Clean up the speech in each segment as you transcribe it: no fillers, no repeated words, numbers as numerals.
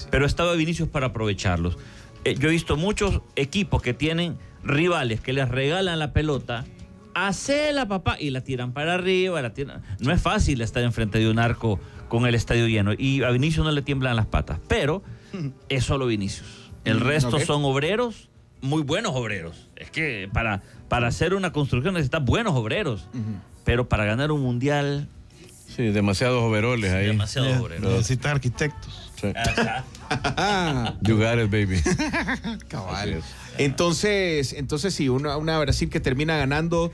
Pero estaba Vinicius para aprovecharlos. Yo he visto muchos equipos que tienen rivales que les regalan la pelota, hacela papá, y la tiran para arriba, no es fácil estar enfrente de un arco con el estadio lleno, y a Vinicius no le tiemblan las patas, pero es solo Vinicius. El resto son obreros, muy buenos obreros. Es que para hacer una construcción necesitas buenos obreros, pero para ganar un mundial... Sí, demasiados overoles ahí. Demasiados obreros. Necesitas arquitectos. Sí. You got it, baby. Cabal. Entonces sí, una Brasil que termina ganando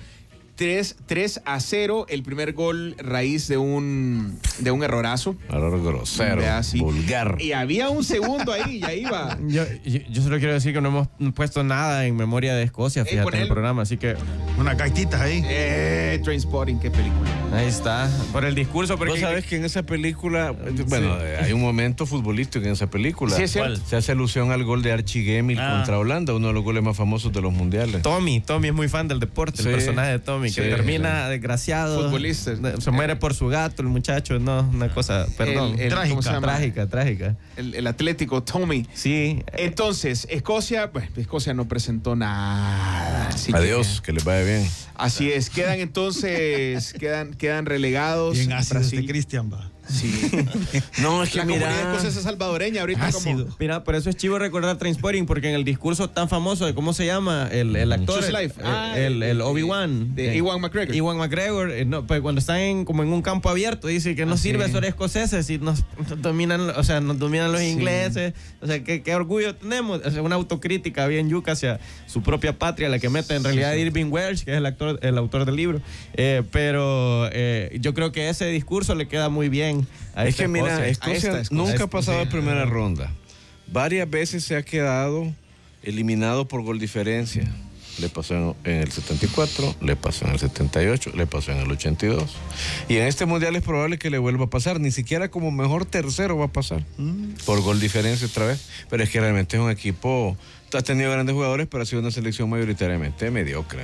3-0, el primer gol raíz de un errorazo. Error grosero, vulgar. Y había un segundo ahí, ya iba. Yo solo quiero decir que no hemos puesto nada en memoria de Escocia, fíjate, en el programa, así que... Unas gaititas ahí. Trainspotting, qué película. Ahí está, por el discurso. Porque... Vos sabés que en esa película, bueno, hay un momento futbolístico en esa película. Sí, es cierto. Se hace alusión al gol de Archie Gemmill contra Holanda, uno de los goles más famosos de los mundiales. Tommy es muy fan del deporte, el personaje de Tommy, que termina desgraciado. Futbolista. Se muere por su gato, el muchacho, no, una cosa, perdón. Trágica. El atlético Tommy. Sí. Entonces, Escocia no presentó nada. Adiós, que les vaya bien. Así es, quedan entonces, quedan relegados. Bien ácido este Cristian, va. Sí. No, es que la comunidad escocesa salvadoreña ahorita ácido. Mira, por eso es chivo recordar Trainspotting, porque en el discurso tan famoso de cómo se llama el actor, el Obi-Wan, de Ewan McGregor, pues cuando están como en un campo abierto dice que no sirve ser escoceses y nos dominan los ingleses, o sea, qué orgullo tenemos, o sea, una autocrítica bien yuca hacia su propia patria, la que mete en realidad Irving Welsh, que es el autor del libro, pero yo creo que ese discurso le queda muy bien. Es que mira, Escocia nunca ha pasado de primera ronda. Varias veces se ha quedado eliminado por gol diferencia. Le pasó en el 74, le pasó en el 78, le pasó en el 82. Y en este mundial es probable que le vuelva a pasar. Ni siquiera como mejor tercero va a pasar. Por gol diferencia otra vez. Pero es que realmente es un equipo... Has tenido grandes jugadores, pero ha sido una selección mayoritariamente mediocre.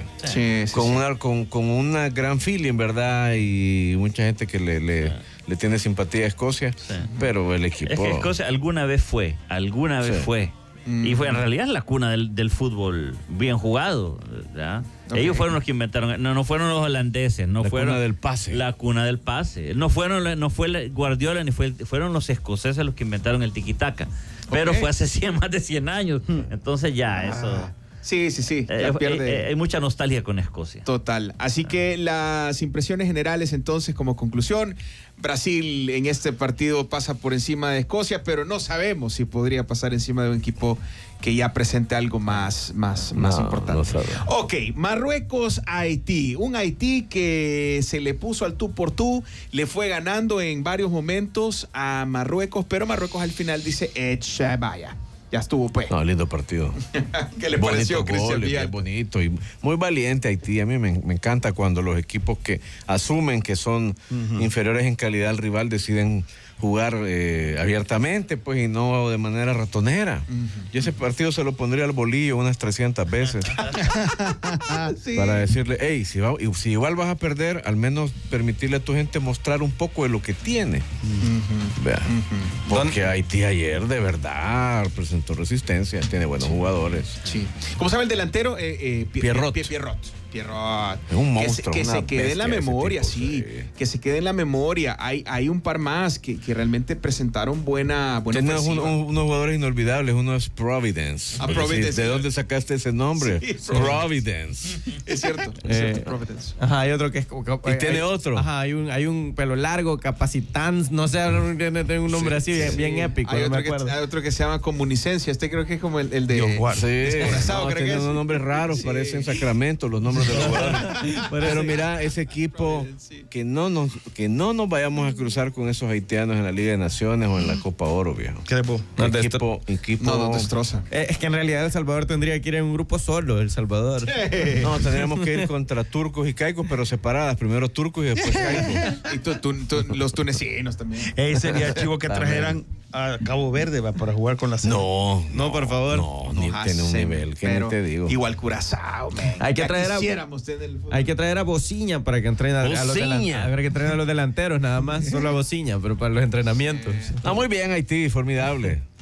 Con una gran feeling, ¿verdad? Y mucha gente que le tiene simpatía a Escocia, pero el equipo... Es que Escocia alguna vez fue. Y fue en realidad la cuna del fútbol bien jugado, ¿verdad? Ellos fueron los que inventaron, no fueron los holandeses, la cuna del pase. La cuna del pase. No fue Guardiola fueron los escoceses los que inventaron el tiki-taka. Pero fue hace más de 100 años. Entonces ya eso... Sí. Hay mucha nostalgia con Escocia. Total. Así que las impresiones generales, entonces, como conclusión, Brasil en este partido pasa por encima de Escocia, pero no sabemos si podría pasar encima de un equipo que ya presente algo más importante. No sabemos. Ok, Marruecos-Haití. Un Haití que se le puso al tú por tú, le fue ganando en varios momentos a Marruecos, pero Marruecos al final dice, vaya. Ya estuvo, pues. No, lindo partido. ¿Qué le pareció, Cristian Villalba? Bonito y muy valiente Haití. A mí me encanta cuando los equipos que asumen que son inferiores en calidad al rival deciden jugar abiertamente, pues, y no de manera ratonera. Yo ese partido se lo pondría al bolillo unas 300 veces. Para decirle, hey, si igual vas a perder, al menos permitirle a tu gente mostrar un poco de lo que tiene. Porque Haití ayer, de verdad, presentó resistencia, tiene buenos jugadores. Sí. ¿Cómo sabe el delantero? Pierrot. Es un monstruo. Que se quede en la memoria, que se quede en la memoria. Hay un par más que realmente presentaron buena Tiene unos jugadores inolvidables. Uno es Providence. Providence. ¿De dónde sacaste ese nombre? Sí, Providence. Es cierto, Providence. Ajá, hay otro que es... ¿Y tiene otro? Ajá, hay un pelo largo, Capacitans, no sé, tiene un nombre así bien épico, hay otro que se llama Comunicencia. Creo que es como el de... Tiene unos nombres raros, parecen Sacramento, los nombres de los jugadores. Pero mira, ese equipo, que no nos vayamos a cruzar con esos haitianos en la Liga de Naciones o en la Copa Oro, viejo. Equipo nos destroza. Es que en realidad El Salvador tendría que ir en un grupo solo, El Salvador. No, tendríamos que ir contra turcos y caicos, pero separadas. Primero turcos y después caicos. Y los tunecinos también. Sería chivo que trajeran a Cabo Verde para jugar con la selección. No, por favor. No, tiene un nivel que no te digo. Igual Curazao, man. Hay que traer a Bociña para que entrene a los delanteros, nada más, solo a Bociña, pero para los entrenamientos. Muy bien, Haití, formidable.